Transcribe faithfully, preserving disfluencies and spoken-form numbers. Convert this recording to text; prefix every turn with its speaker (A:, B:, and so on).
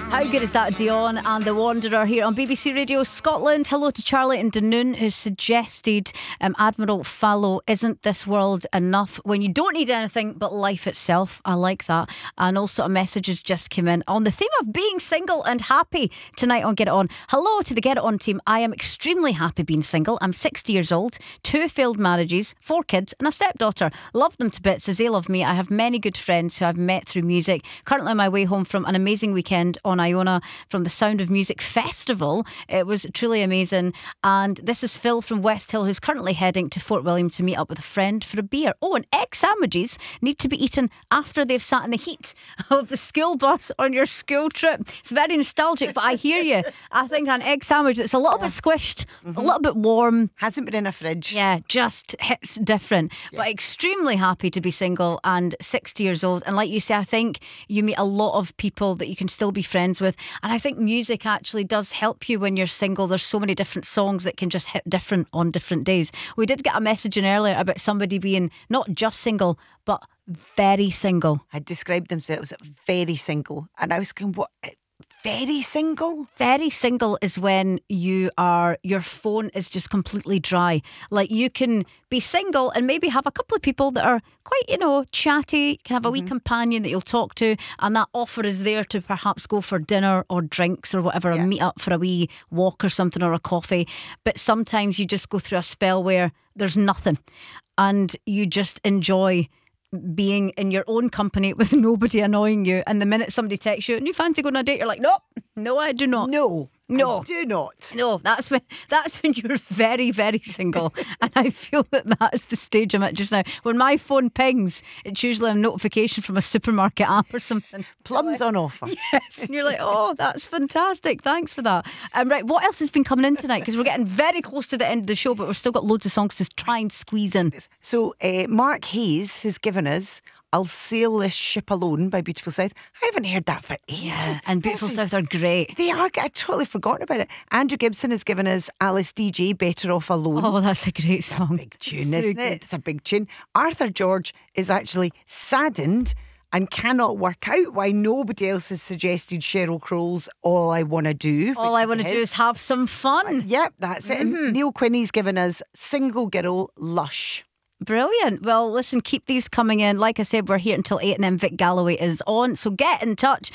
A: How good is that? Dion and the Wanderer here on B B C Radio Scotland. Hello to Charlie in Dunoon, who suggested um, Admiral Fallow, isn't this world enough when you don't need anything but life itself? I like that. And also a message has just come in on the theme of being single and happy tonight on Get It On. Hello to the Get It On team. I am extremely happy being single. I'm sixty years old, two failed marriages, four kids and a stepdaughter. Love them to bits as they love me. I have many good friends who I've met through music. Currently on my way home from an amazing weekend on Iona from the Sound of Music Festival. It was truly amazing. And this is Phil from West Hill, who's currently heading to Fort William to meet up with a friend for a beer. Oh, and egg sandwiches need to be eaten after they've sat in the heat of the school bus on your school trip. It's very nostalgic, but I hear you. I think an egg sandwich that's a little bit squished, mm-hmm. a little bit warm,
B: hasn't been in a fridge,
A: yeah, just hits different. Yeah. But extremely happy to be single and sixty years old. And like you say, I think you meet a lot of people that you can still be friends with. And I think music actually does help you when you're single. There's so many different songs that can just hit different on different days. We did get a message in earlier about somebody being not just single, but very single.
B: Had described themselves as very single. And I was going, what? Very single?
A: Very single is when you are, your phone is just completely dry. Like you can be single and maybe have a couple of people that are quite, you know, chatty. You can have a mm-hmm. wee companion that you'll talk to, and that offer is there to perhaps go for dinner or drinks or whatever, yeah. and meet up for a wee walk or something or a coffee. But sometimes you just go through a spell where there's nothing and you just enjoy being in your own company with nobody annoying you. And the minute somebody texts you and you fancy going on a date, you're like, no, no, I do not.
B: No,
A: no,
B: I do not.
A: No, that's when that's when you're very, very single. And I feel that that's the stage I'm at just now. When my phone pings, it's usually a notification from a supermarket app or something.
B: Plums
A: like,
B: on offer.
A: Yes, and you're like, oh, that's fantastic. Thanks for that. Um, right, what else has been coming in tonight? Because we're getting very close to the end of the show, but we've still got loads of songs to try and squeeze in.
B: So uh, Mark Hayes has given us I'll Sail This Ship Alone by Beautiful South. I haven't heard that for ages.
A: Yeah, and Beautiful South are great.
B: They are. I'd totally forgotten about it. Andrew Gibson has given us Alice D J, Better Off Alone.
A: Oh, that's a great song.
B: A big tune, isn't good. it? It's a big tune. Arthur George is actually saddened and cannot work out why nobody else has suggested Sheryl Crowell's All I Wanna Do.
A: All I Want to Do is have some fun.
B: Uh, yep, that's it. Mm-hmm. And Neil Quinney's given us Single Girl, Lush.
A: Brilliant. Well, listen, keep these coming in. Like I said, we're here until eight and then Vic Galloway is on. So get in touch.